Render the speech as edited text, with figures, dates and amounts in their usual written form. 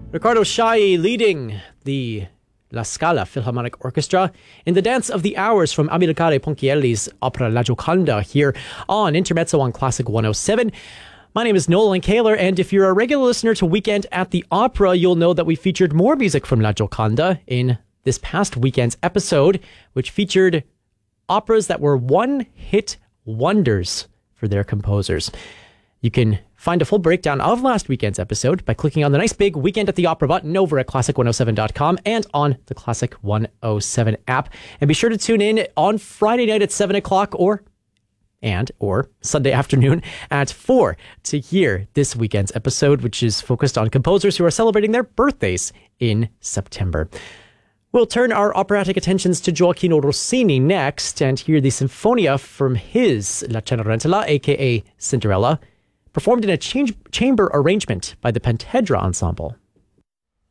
Riccardo Schai leading the La Scala Philharmonic Orchestra in the Dance of the Hours from Amilcare Ponchielli's opera La Gioconda here on Intermezzo on Classic 107. My name is Nolan Kaler, and if you're a regular listener to Weekend at the Opera, you'll know that we featured more music from La Gioconda in this past weekend's episode, which featured operas that were one-hit wonders for their composers. You can find a full breakdown of last weekend's episode by clicking on the nice big Weekend at the Opera button over at classic107.com and on the Classic 107 app. And be sure to tune in on Friday night at 7 o'clock or Sunday afternoon at 4 to hear this weekend's episode, which is focused on composers who are celebrating their birthdays in September. We'll turn our operatic attentions to Gioacchino Rossini next and hear the Sinfonia from his La Cenerentola, aka Cinderella, performed in a chamber arrangement by the Pentedra Ensemble.